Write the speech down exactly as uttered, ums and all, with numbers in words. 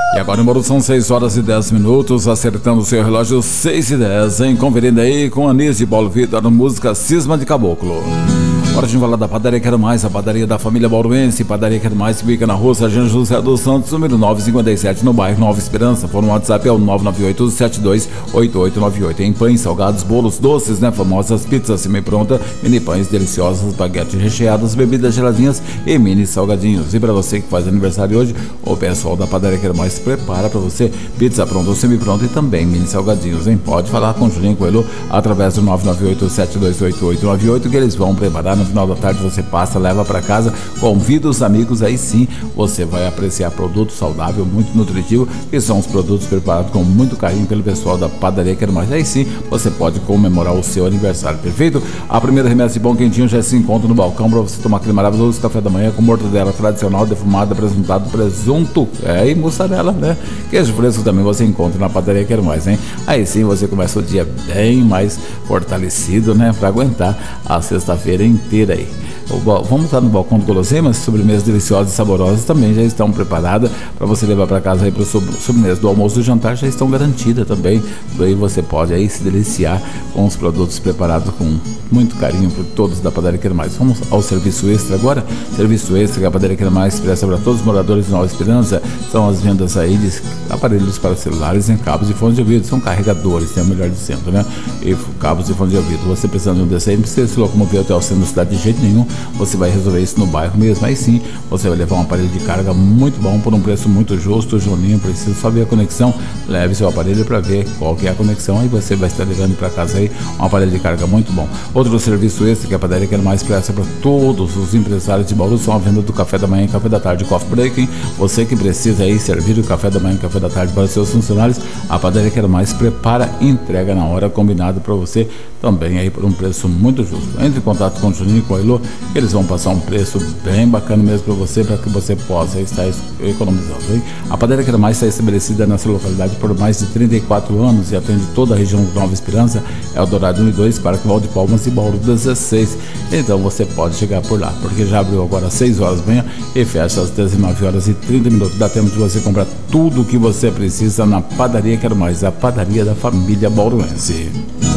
E agora, embora são seis horas e dez minutos, acertando o seu relógio seis e dez, hein? Conferindo aí com Anísio de Paulo Vitor, música Cisma de Caboclo. Hora de falar da Padaria Quero Mais, a padaria da família bauruense. Padaria Quero Mais fica na rua Sargento José dos Santos, número novecentos e cinquenta e sete, no bairro Nova Esperança. Por no WhatsApp é o nove nove oito sete dois oito oito nove oito. Em pães, salgados, bolos, doces, né? Famosas pizzas semi-pronta, mini pães deliciosos, baguetes recheadas, bebidas geladinhas e mini salgadinhos. E para você que faz aniversário hoje, o pessoal da Padaria Quero Mais prepara para você pizza pronta ou semi-pronta e também mini salgadinhos, hein? Pode falar com o Julinho Coelho através do nove nove oito sete dois oito oito nove oito que eles vão preparar. No final da tarde você passa, leva para casa, convida os amigos, aí sim você vai apreciar produto saudável, muito nutritivo, que são os produtos preparados com muito carinho pelo pessoal da Padaria Quero Mais. Aí sim você pode comemorar o seu aniversário, perfeito? A primeira remessa de pão quentinho já se encontra no balcão para você tomar aquele maravilhoso café da manhã com mortadela tradicional, defumada, apresentado, presunto é, e mussarela, né? Queijo fresco também você encontra na Padaria Quero Mais, hein? Aí sim você começa o dia bem mais fortalecido, né? Para aguentar a sexta-feira inteira aí. Vamos estar no balcão do Guloseimas, sobremesas deliciosas e saborosas também já estão preparadas para você levar para casa aí para o sobremesa do almoço e do jantar, já estão garantidas também. Daí você pode aí se deliciar com os produtos preparados com muito carinho por todos da Padaria Quero Mais. Vamos ao serviço extra agora. Serviço extra que a Padaria Quero Mais presta para todos os moradores de Nova Esperança são as vendas aí de aparelhos para celulares em cabos e fones de ouvido. São carregadores, né? Melhor dizendo, né? E cabos e fones de ouvido. Você precisando de um desse aí, não precisa se locomover até o centro da cidade de jeito nenhum. Você vai resolver isso no bairro mesmo. Aí sim, você vai levar um aparelho de carga muito bom por um preço muito justo. O Juninho precisa só ver a conexão. Leve seu aparelho para ver qual que é a conexão. Aí você vai estar levando para casa aí um aparelho de carga muito bom. Outro serviço extra que a Padaria Quero Mais presta para todos os empresários de Bauru são a venda do café da manhã e café da tarde, coffee break. Você que precisa aí servir o café da manhã e café da tarde para os seus funcionários, a Padaria Quero Mais prepara e entrega na hora combinada para você também aí por um preço muito justo. Entre em contato com o Juninho e com o Elô, que eles vão passar um preço bem bacana mesmo para você, para que você possa estar economizando, hein? A Padaria Quero Mais está estabelecida nessa localidade por mais de trinta e quatro anos e atende toda a região de Nova Esperança, Eldorado um e dois, Parque Valde Palmas e Bauru dezesseis. Então você pode chegar por lá, porque já abriu agora às seis horas da manhã e fecha às dezenove horas e trinta minutos. Dá tempo de você comprar tudo o que você precisa na Padaria Quero Mais, a padaria da família bauruense.